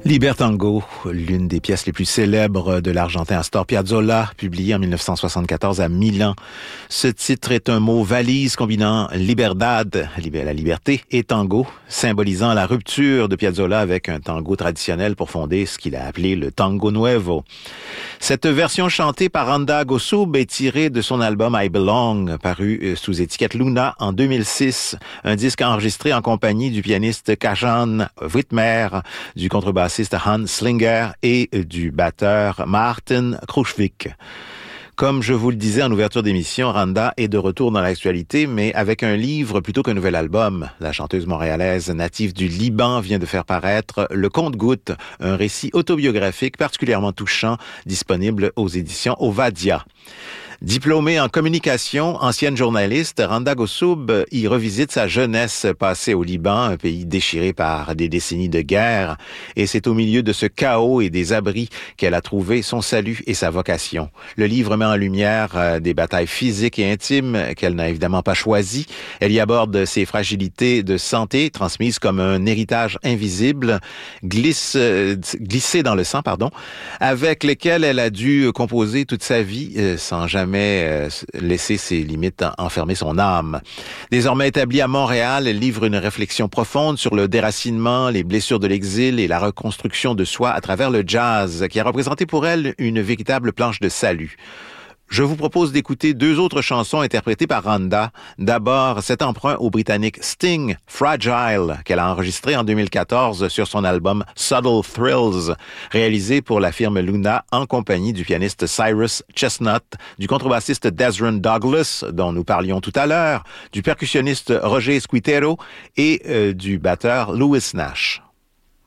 Libertango, l'une des pièces les plus célèbres de l'Argentin Astor Piazzolla, publiée en 1974 à Milan. Ce titre est un mot valise combinant liberdad, la liberté, et tango, symbolisant la rupture de Piazzolla avec un tango traditionnel pour fonder ce qu'il a appelé le tango nuevo. Cette version chantée par Randa Gosub est tirée de son album I Belong, paru sous étiquette Luna en 2006, un disque enregistré en compagnie du pianiste Kajan Whitmer, du contrebassiste Hans Slinger et du batteur Martin Krushvik. Comme je vous le disais en ouverture d'émission, Randa est de retour dans l'actualité, mais avec un livre plutôt qu'un nouvel album. La chanteuse montréalaise native du Liban vient de faire paraître Le Compte-Gouttes, un récit autobiographique particulièrement touchant, disponible aux éditions Ovadia. Diplômée en communication, ancienne journaliste, Randa Gosub y revisite sa jeunesse passée au Liban, un pays déchiré par des décennies de guerre. Et c'est au milieu de ce chaos et des abris qu'elle a trouvé son salut et sa vocation. Le livre met en lumière des batailles physiques et intimes qu'elle n'a évidemment pas choisies. Elle y aborde ses fragilités de santé, transmises comme un héritage invisible, glissé dans le sang, avec lesquelles elle a dû composer toute sa vie sans jamais laisser ses limites enfermer son âme. Désormais établie à Montréal, elle livre une réflexion profonde sur le déracinement, les blessures de l'exil et la reconstruction de soi à travers le jazz, qui a représenté pour elle une véritable planche de salut. Je vous propose d'écouter deux autres chansons interprétées par Randa. D'abord, cet emprunt au Britannique Sting, Fragile, qu'elle a enregistré en 2014 sur son album Subtle Thrills, réalisé pour la firme Luna en compagnie du pianiste Cyrus Chestnut, du contrebassiste Desron Douglas, dont nous parlions tout à l'heure, du percussionniste Roger Squitero et du batteur Louis Nash.